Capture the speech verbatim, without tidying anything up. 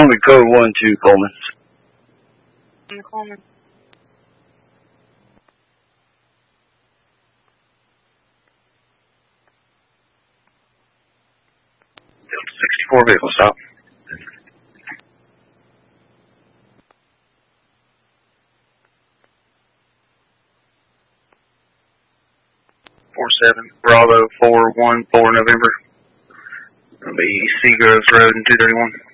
Army Code one two, Coleman. Coleman. sixty-four vehicle stop. four seven, Bravo four one four November. It'll be Seagroves Road and two thirty-one.